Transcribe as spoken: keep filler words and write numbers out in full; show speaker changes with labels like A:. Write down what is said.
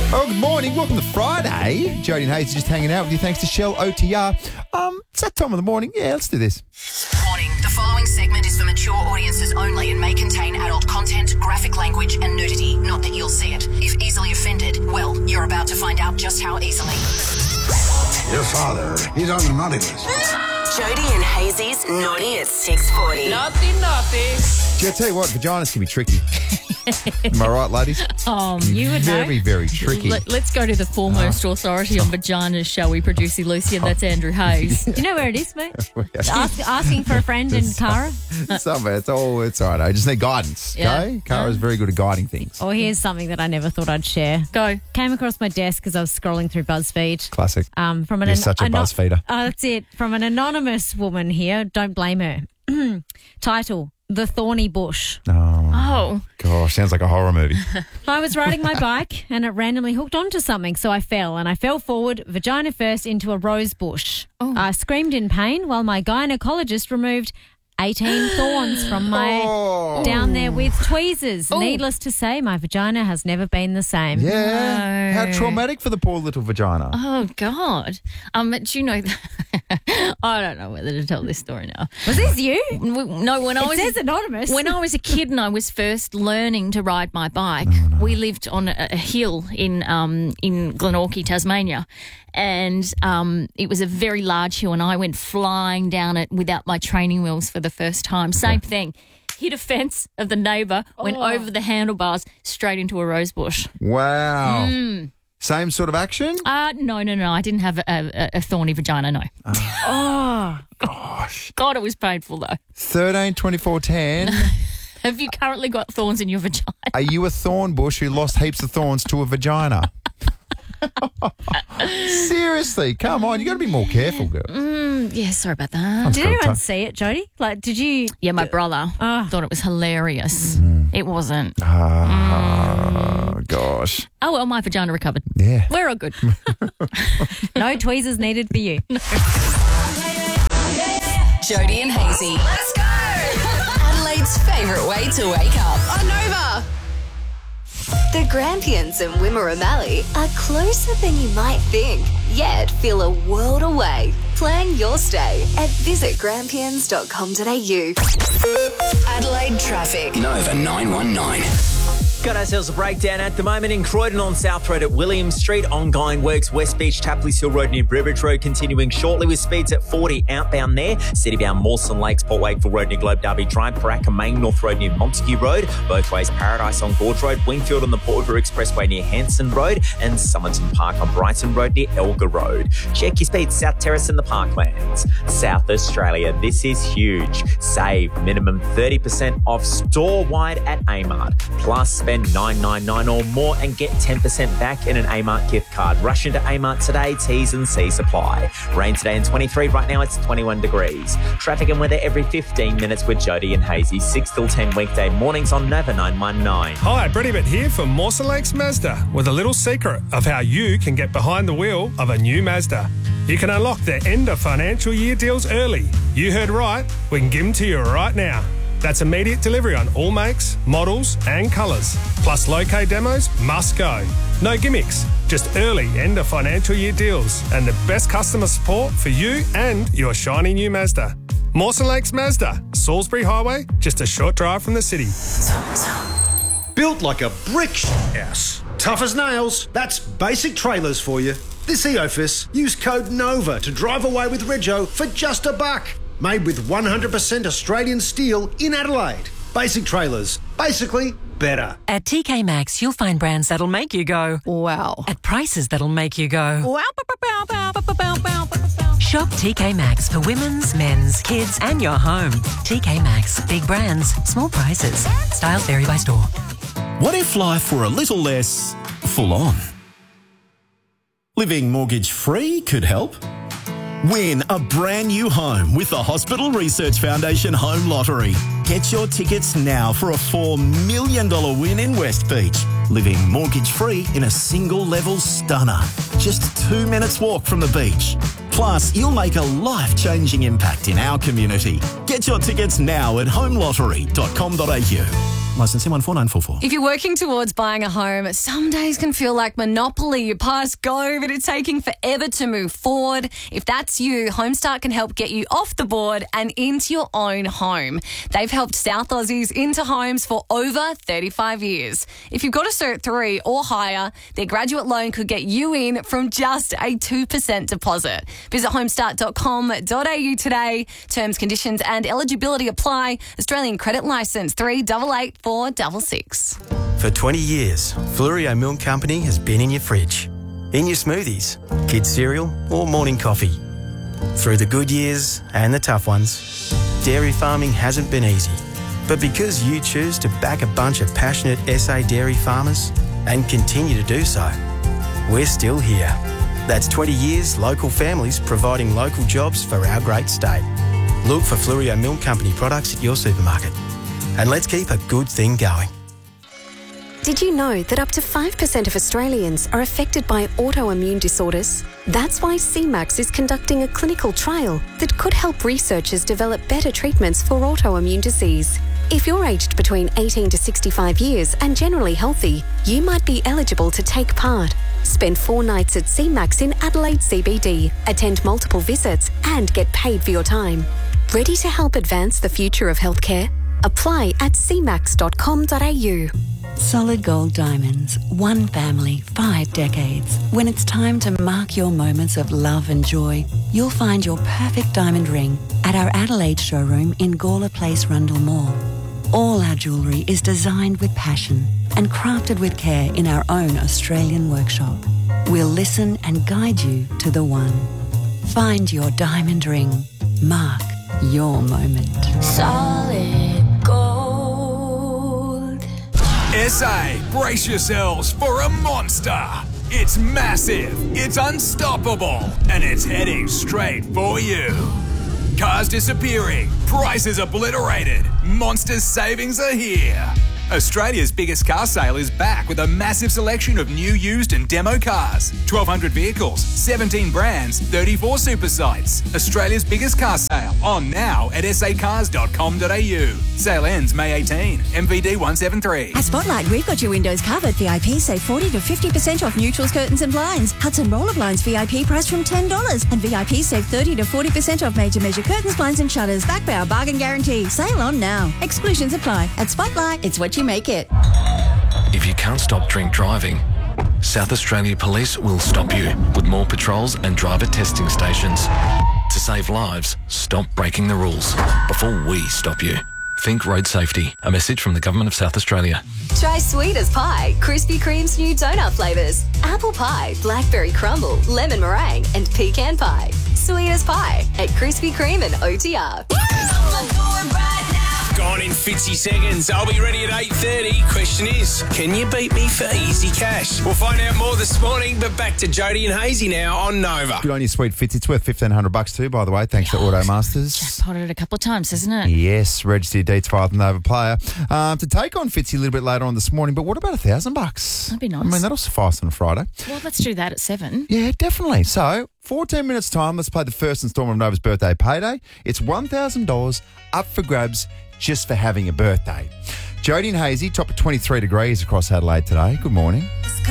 A: Oh, good morning. Welcome to Friday. Jody and Hayes just hanging out with you thanks to Shell O T R. Um, it's that time of the morning. Yeah, let's do this.
B: Warning, the following segment is for mature audiences only and may contain adult content, graphic language and nudity. Not that you'll see it. If easily offended, well, you're about to find out just how easily.
C: Your father, he's on the naughty list.
B: Jody and Hazy's Naughty at six forty.
D: Naughty, naughty.
A: Yeah, I tell you what, vaginas can be tricky. Am I right, ladies?
E: Um, you would know.
A: Very, very tricky.
E: Let, let's go to the foremost authority on vaginas, shall we, producer Lucy, and that's Andrew Hayes.
F: Do you know where it is, mate? Ask, asking for a friend in Cara.
A: Somewhere. It's all, it's all right. I just need guidance, okay?
E: Yeah.
A: Cara's very good at guiding things.
F: Or here's something that I never thought I'd share.
E: Go.
F: Came across my desk as I was scrolling through BuzzFeed.
A: Classic.
F: Um, from an
A: You're such a
F: ano-
A: BuzzFeeder.
F: Oh, that's it. From an anonymous woman here. Don't blame her. Title, The Thorny Bush.
A: Oh,
E: Oh.
A: gosh. Sounds like a horror movie.
F: I was riding my bike and it randomly hooked onto something, so I fell and I fell forward, vagina first, into a rose bush.
E: Oh.
F: I screamed in pain while my gynecologist removed eighteen thorns from my
A: Oh.
F: down there with tweezers.
E: Oh.
F: Needless to say, my vagina has never been the same.
A: Yeah.
E: No.
A: How traumatic for the poor little vagina.
E: Oh, God. Um, do you know that? I don't know whether to tell this story now.
F: Was this you?
E: No, when I
F: It
E: was
F: says anonymous.
E: When I was a kid and I was first learning to ride my bike, we lived on a, a hill in um, in Glenorchy, Tasmania, and um, it was a very large hill, and I went flying down it without my training wheels for the first time. Same thing. Hit a fence of the neighbour, went
F: Oh.
E: over the handlebars, straight into a rose bush.
A: Wow.
E: Mm.
A: Same sort of action?
E: Uh, no, no, no. I didn't have a, a, a thorny vagina, no.
F: Oh.
A: Gosh.
E: God, it was painful, though.
A: thirteen twenty-four ten.
E: Have you currently got thorns in your vagina?
A: Are you a thorn bush who lost heaps of thorns to a vagina? Seriously, come on. You got to be more careful, girl.
E: Mm, yeah, sorry about that.
F: Did anyone see it, Jody? Like, did you?
E: Yeah, my brother
F: Oh.
E: thought it was hilarious. It wasn't.
A: Oh, gosh.
E: Oh, well, my vagina recovered.
A: Yeah.
E: We're all good.
F: No tweezers needed for you.
B: Jody and Hazy. Let's go. Adelaide's favourite way to wake up. On Nova. The Grampians and Wimmer O'Malley are closer than you might think, yet feel a world away. Plan your stay at visit grampians dot com dot a u. Adelaide traffic.
G: Nova nine one nine.
D: Got ourselves a breakdown at the moment in Croydon on South Road at Williams Street. Ongoing works West Beach, Tapley's Hill Road near Bribridge Road continuing shortly with speeds at forty outbound there. Citybound Mawson Lakes, Port Wakefield Road near Globe Derby Drive, Paraka Main North Road near Montague Road. Both ways Paradise on Gorge Road, Wingfield on the Port River Expressway near Hanson Road and Somerton Park on Brighton Road near Elgar Road. Check your speeds South Terrace and the Parklands. South Australia, this is huge. Save minimum thirty percent off store-wide at Amart. Plus spend nine ninety-nine or more and get ten percent back in an Amart gift card. Rush into Amart today, T's and C's apply. Rain today in twenty-three, right now it's twenty-one degrees. Traffic and weather every fifteen minutes with Jody and Hazy, six till ten weekday mornings on Nova nine one nine.
H: Hi, Brady Bit here from Mawson Lakes Mazda with a little secret of how you can get behind the wheel of a new Mazda. You can unlock their end of financial year deals early. You heard right, we can give them to you right now. That's immediate delivery on all makes, models and colours. Plus low-K demos must go. No gimmicks, just early end of financial year deals and the best customer support for you and your shiny new Mazda. Mawson Lakes Mazda, Salisbury Highway, just a short drive from the city.
I: Built like a brick house. Tough as nails. That's Basic Trailers for you. This Eofus, use code NOVA to drive away with Rego for just a buck. Made with one hundred percent Australian steel in Adelaide. Basic Trailers. Basically better.
J: At T K Maxx, you'll find brands that'll make you go,
B: Wow.
J: at prices that'll make you go.
F: Wow. Bow, bow, bow, bow, bow, bow, bow.
J: Shop T K Maxx for women's, men's, kids and your home. T K Maxx. Big brands, small prices. Styles vary by store.
K: What if life were a little less full on? Living mortgage-free could help. Win a brand new home with the Hospital Research Foundation Home Lottery. Get your tickets now for a four million dollars win in West Beach. Living mortgage-free in a single-level stunner. Just two minutes walk from the beach. Plus, you'll make a life-changing impact in our community. Get your tickets now at home lottery dot com dot a u. Licensing one four nine four four.
G: If you're working towards buying a home, some days can feel like Monopoly. You pass go, but it's taking forever to move forward. If that's you, Homestart can help get you off the board and into your own home. They've helped South Aussies into homes for over thirty-five years. If you've got a Cert three or higher, their graduate loan could get you in from just a two percent deposit. Visit homestart dot com dot a u today. Terms, conditions and eligibility apply. Australian credit licence three eight eight four six six.
L: For twenty years, Flurio Milk Company has been in your fridge, in your smoothies, kids' cereal or morning coffee. Through the good years and the tough ones, dairy farming hasn't been easy. But because you choose to back a bunch of passionate S A dairy farmers and continue to do so, we're still here. That's twenty years local families providing local jobs for our great state. Look for Flurio Milk Company products at your supermarket. And let's keep a good thing going.
M: Did you know that up to five percent of Australians are affected by autoimmune disorders? That's why C MAX is conducting a clinical trial that could help researchers develop better treatments for autoimmune disease. If you're aged between eighteen to sixty-five years and generally healthy, you might be eligible to take part. Spend four nights at C MAX in Adelaide C B D, attend multiple visits and get paid for your time. Ready to help advance the future of healthcare? Apply at c max dot com dot a u.
N: Solid Gold Diamonds. One family, five decades. When it's time to mark your moments of love and joy, you'll find your perfect diamond ring at our Adelaide showroom in Gawler Place, Rundle Mall. All our jewellery is designed with passion and crafted with care in our own Australian workshop. We'll listen and guide you to the one. Find your diamond ring. Mark your moment.
O: Solid Gold.
P: S A, brace yourselves for a monster. It's massive, it's unstoppable, and it's heading straight for you. Cars disappearing, prices obliterated, monster savings are here. Australia's biggest car sale is back with a massive selection of new, used and demo cars. twelve hundred vehicles, seventeen brands, thirty-four super sites. Australia's biggest car sale on now at s a cars dot com dot a u. Sale ends May eighteenth. M V D one seven three.
Q: At Spotlight, we've got your windows covered. V I P save forty to fifty percent off neutrals, curtains and blinds. Hudson Roller Blinds V I P price from ten dollars. And V I P save thirty to forty percent off major measure curtains, blinds and shutters. Back by our bargain guarantee. Sale on now. Exclusions apply. At Spotlight, it's what you make it.
R: If you can't stop drink driving, South Australia Police will stop you with more patrols and driver testing stations. To save lives, stop breaking the rules before we stop you. Think road safety. A message from the Government of South Australia.
B: Try sweet as pie, Krispy Kreme's new donut flavours. Apple pie, blackberry crumble, lemon meringue and pecan pie. Sweet as pie at Krispy Kreme and O T R.
S: Gone in fifty seconds. I'll be ready at eight thirty. Question is, can you beat me for easy cash? We'll find out more this morning, but back to Jody and Hazy now on Nova.
A: Good on you, sweet Fitz. It's worth fifteen hundred bucks too, by the way, thanks to Auto Masters.
E: Jackpotted it a couple of times, isn't it?
A: Yes, register your deets via the Nova Player. Um, to take on Fitzy a little bit later on this morning, but what about a thousand bucks?
E: That'd be nice.
A: I mean, that'll suffice on a Friday.
E: Well, let's do that at seven.
A: Yeah, definitely. So, fourteen minutes time, let's play the first instalment of Nova's birthday payday. It's one thousand dollars up for grabs just for having a birthday. Jody and Hazy, top of twenty-three degrees across Adelaide today. Good morning.